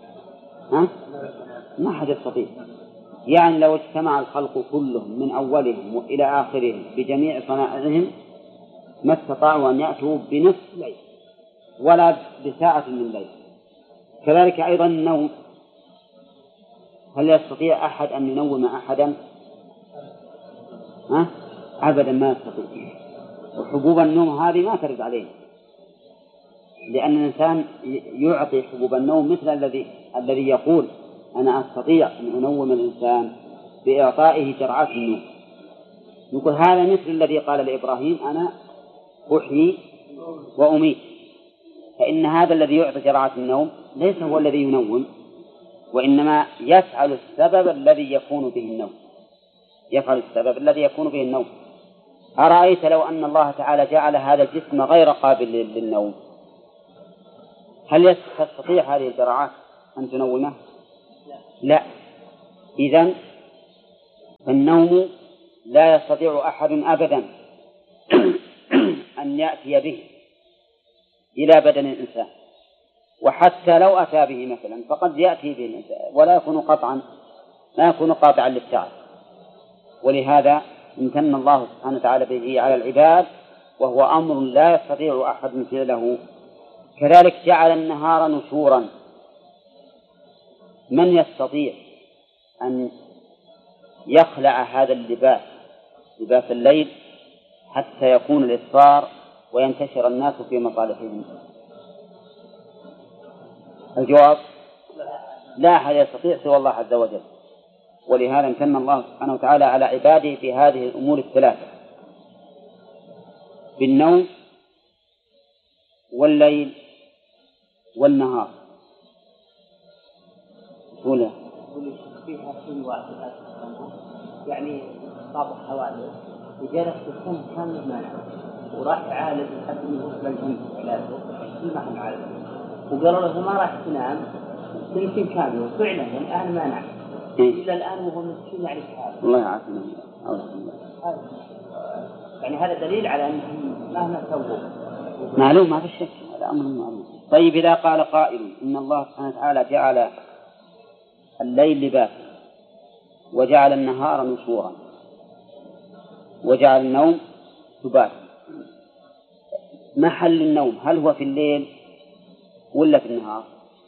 ما أحد يستطيع. يعني لو اجتمع الخلق كلهم من أولهم إلى آخرهم بجميع صنائعهم ما استطاعوا أن يأتوا بنصف ليل ولا بساعة من ليل. كذلك أيضا النوم، هل يستطيع أحد أن ينوم أحدا؟ أبدا ما يستطيع. وحبوب النوم هذه ما ترد عليه، لأن الإنسان يعطي حبوب النوم مثل الذي يقول أنا أستطيع أن أنوم الإنسان بإعطائه جرعات النوم. يقول هذا مثل الذي قال لإبراهيم أنا أحيي وأميت. فإن هذا الذي يعطي جرعات النوم ليس هو الذي ينوم، وإنما يفعل السبب الذي يكون به النوم. أرأيت لو أن الله تعالى جعل هذا الجسم غير قابل للنوم، هل تستطيع هذه الجرعات أن تنومه؟ لا. إذن فالنوم لا يستطيع أحد أبدا أن يأتي به إلى بدن الإنسان، وحتى لو أتى به مثلا فقد يأتي به الإنسان ولا يكون قطعا، ما يكون قاطعا للتعب. ولهذا امتن الله سبحانه وتعالى به على العباد، وهو أمر لا يستطيع أحد فعله. كذلك جعل النهار نشورا. من يستطيع أن يخلع هذا اللباس، لباس الليل، حتى يكون الإسفار وينتشر الناس في مصالحهم؟ الجواب لا أحد يستطيع سوى الله عز وجل. ولهذا امتن الله سبحانه وتعالى على عباده في هذه الأمور الثلاثة: بالنوم والليل والنهار. ولا فيها شيء واحد يعني طابق حوالي وجلس السنة كاملة ما نام، وراح يعالج لحد من وصل الجنة علاجه في محل عالج، وقالوا له ما راح تنام سنتين كاملة، وفعلا الآن ما نام إلا الآن وهو مسكين يعرف هذا. الله يعافينا. يعني هذا دليل على أنهم مهما سووا معلوم، ما في شك، هذا أمر معلوم. طيب إذا قال قائل إن الله سبحانه وتعالى جعل الليل لباسا وجعل النهار نشورا وجعل النوم سباتا، محل النوم هل هو في الليل ولا في النهار؟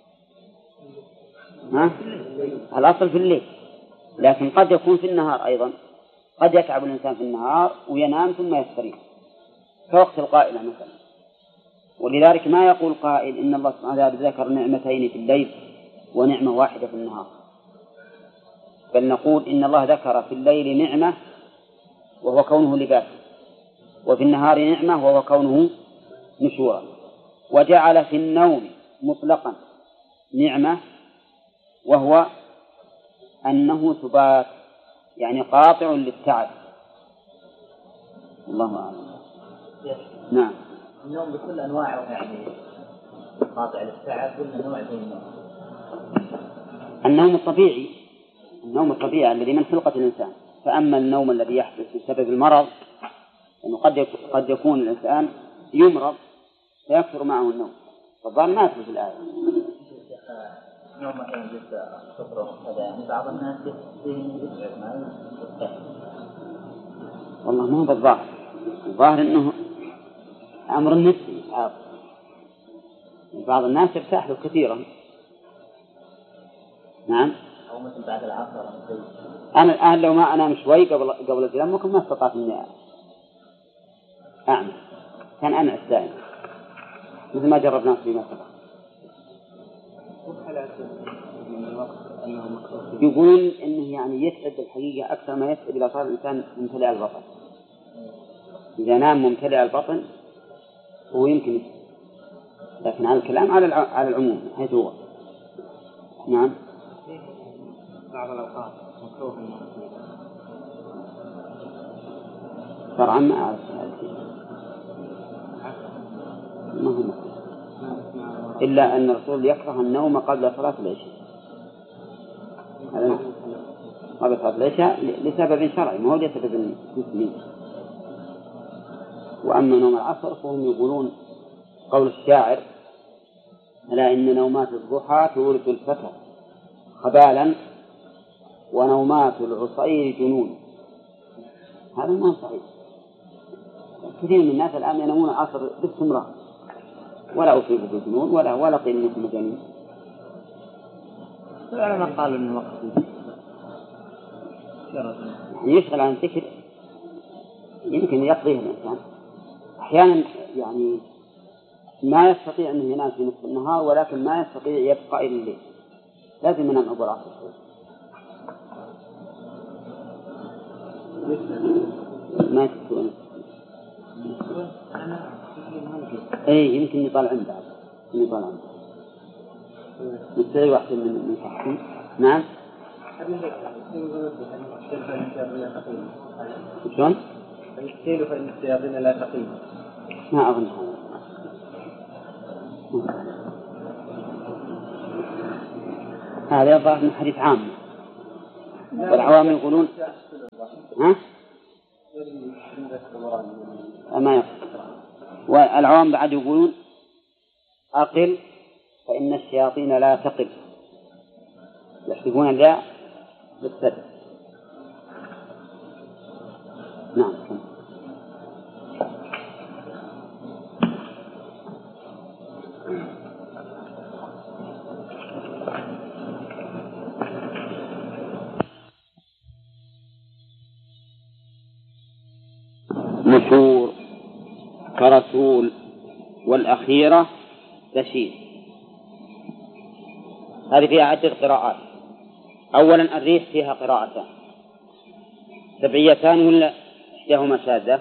الأصل في الليل، لكن قد يكون في النهار أيضا. قد يتعب الإنسان في النهار وينام ثم يستريح كوقت القائلة مثلا. ولذلك ما يقول قائل إن الله سبحانه وتعالى ذكر نعمتين في الليل ونعمة واحدة في النهار، بل نقول إن الله ذكر في الليل نعمة وهو كونه لباس، وفي النهار نعمة وهو كونه نشورا، وجعل في النوم مطلقا نعمة وهو أنه سبات، يعني قاطع للتعب. الله أعلم. نعم. النوم بكل أنواعه يعني قاطع للتعب ولا نوع زي النوم؟ النوم الطبيعي، النوم الطبيعي الذي من خلقة الإنسان. فأما النوم الذي يحدث بسبب المرض، يعني قد يكون الإنسان يمرض فيكثر معه النوم، فالظاهر ما يدخل في الآية. نوم مثلا جدا صفره هذا بعض الناس يتعب معه. والله ما هو بالظاهر، الظاهر إنه أمر نفسي. بعض الناس يرتاح له كثيرا. نعم. أو مثل بعد العصر. أنا الآن لو ما أنام شوي قبل الجلام ممكن ما استطعت إني أعمل، كان أنا الدائم مثل ما جربنا فيما سبق. يقول إنه يعني يتعب الحقيقة أكثر ما يتعب إذا صار الإنسان ممتلئ البطن. إذا نام ممتلئ البطن هو يمكن يتعب، لكن على الكلام على العموم حيث هو. نعم. بعض الأوقات مكروه شرعا ما أعرف ما هو مكروه، إلا أن الرسول يكره النوم قبل صلاة العشاء. قبل صلاة العشاء لسبب شرعي ما هو لسبب جسمي. وأما نوم العصر فهم يقولون قول الشاعر: ألا إن نومات الضحى تورث الفتى خبالا ونومات العصير جنون. هذا ما صحيح. كثير من الناس الآن ينامون العصر باستمرار ولا أصيبوا بالجنون ولا قيل منهم مجانين. العلماء قالوا إن الوقت يشغل عن الذكر يمكن يقضيه الإنسان. أحيانا يعني ما يستطيع أن ينام في نصف النهار، ولكن ما يستطيع يبقى إلى الليل، لازم ينام أبو العصر. ما تسوي أي يمكن يطلع عنده، نستطيع واحد من صحتي. نعم. شلون؟ السيل فإن الشياطين لا تقيم. ما أظن هذا يظهر من حديث عام، والعوام يقولون ها؟ ما يقصد. والعوام بعد يقولون أقل فإن الشياطين لا تقل، يحسبون الياء بالسد. نعم. نشور كرسول والأخيرة تشير. هذه فيها عدة قراءات. أولا الريح فيها قراءتان سبعيتان ولا إحداهما شاذة؟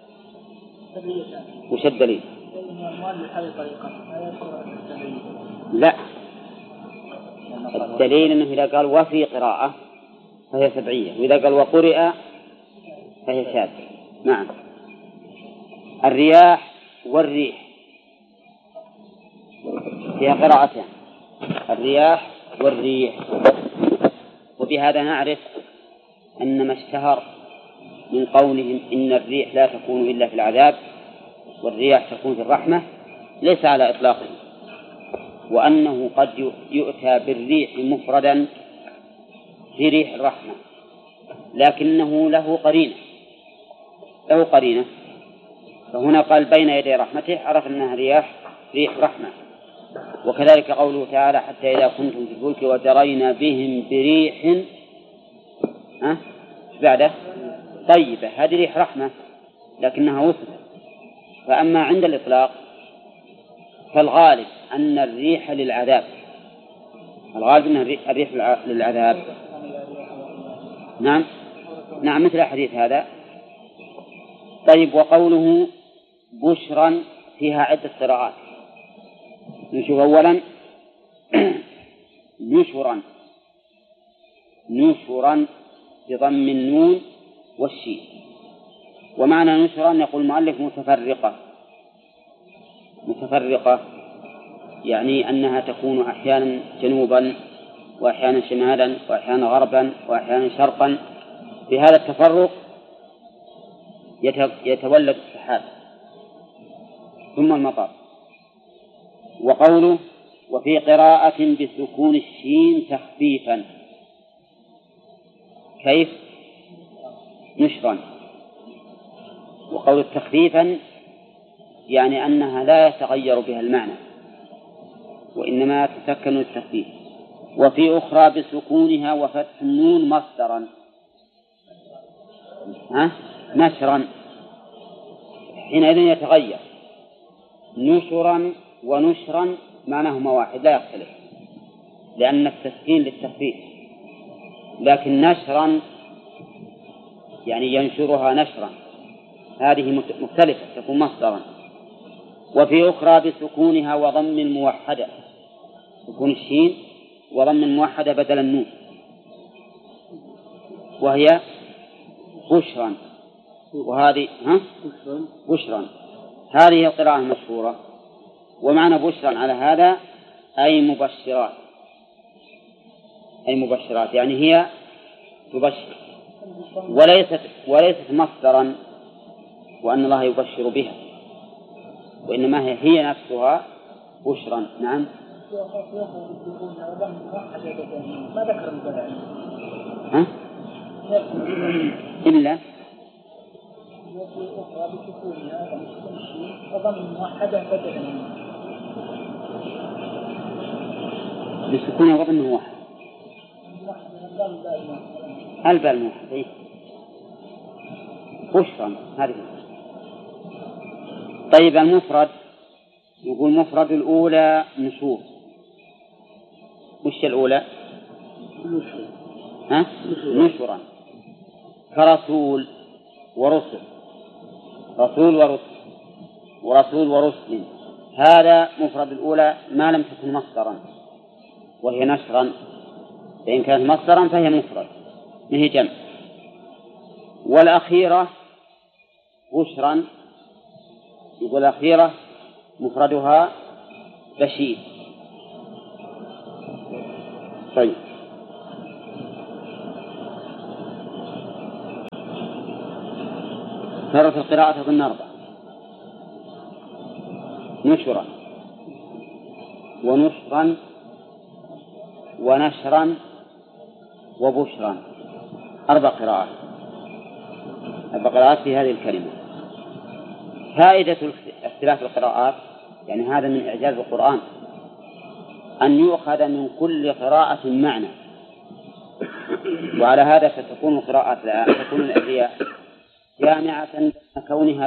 وش الدليل؟ لا، الدليل أنه إذا قال وفي قراءة فهي سبعية، وإذا قال وقرئ فهي شاذة. نعم. الرياح والريح فيها قراءتان، الرياح والريح. وبهذا نعرف أن ما اشتهر من قولهم إن الريح لا تكون إلا في العذاب والرياح تكون في الرحمة ليس على إطلاقه، وأنه قد يؤتى بالريح مفردا في ريح الرحمة، لكنه له قرينة، فهنا قال بين يدي رحمته، عرف أنها ريح رحمة. وكذلك قوله تعالى حتى إذا كنتم في الفلك وجرينا بهم بريح بعده طيبة، هذه ريح رحمة لكنها وصفت. فأما عند الإطلاق فالغالب أن الريح للعذاب، الغالب أن الريح للعذاب. نعم مثل الحديث هذا. طيب، وقوله بشرا فيها عدة قراءات. نشوف أولا نشرا بضم النون والشين. ومعنى نشرا يقول المؤلف متفرقة، يعني أنها تكون أحيانا جنوبا وأحيانا شمالا وأحيانا غربا وأحيانا شرقا. في هذا التفرق يتولد السحاب ثم المطر. وقوله وفي قراءة بسكون الشين تخفيفا، كيف؟ نشرا. وقول تخفيفا يعني أنها لا يتغير بها المعنى وإنما تسكن التخفيف. وفي أخرى بسكونها وفتح النون مصدرا نشرا، حينئذ يتغير. نشرا ونشرا معناهما واحد لا يختلف، لأن التسكين للتخفيف، لكن نشرا يعني ينشرها نشرا، هذه مختلفة تكون مصدرا. وفي أخرى بسكونها وضم الموحدة، سكون الشين وضم الموحدة بدل النون، وهي بشرا. وهذه بشرا، هذه القراءة المشهورة. ومعنى بشرا على هذا أي مبشرات، يعني هي تبشر، وليست مصدرا وأن الله يبشر بها، وإنما هي نفسها بشرا. نعم. ما ذكر البدع إلا وفي أخرى بسكونها وضم موحدة بدلا بسكونها وضم موحد الباء الموحد بشرا هذه. طيب، المفرد يقول مفرد الأولى نشور. وش الأولى؟ نشرا كرسول ورسل، ورسول ورسل. هذا مفرد الأولى ما لم تكن مصدرا، وهي نشرا، فإن كانت مصدرا فهي مفرد من جمع. والأخيرة بشرا، يقول الأخيرة مفردها بشير. طيب، اختارت القراءة أظن 4: نشرا ونشرا ونشرا وبشرا. 4 قراءات، 4 قراءات في هذه الكلمة. فائدة اختلاف القراءات يعني هذا من إعجاز القرآن، أن يؤخذ من كل قراءة معنى، وعلى هذا فتكون القراءات تكون الأشياء جامعة كونها